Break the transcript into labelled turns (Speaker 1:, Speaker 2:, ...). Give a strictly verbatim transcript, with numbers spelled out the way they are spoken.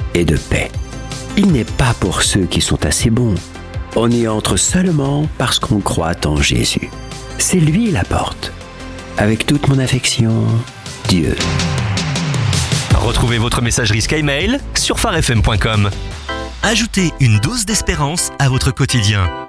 Speaker 1: et de paix. Il n'est pas pour ceux qui sont assez bons. On y entre seulement parce qu'on croit en Jésus. C'est lui la porte. Avec toute mon affection, Dieu.
Speaker 2: Retrouvez votre messagerie SkyMail sur phare f m point com. Ajoutez une dose d'espérance à votre quotidien.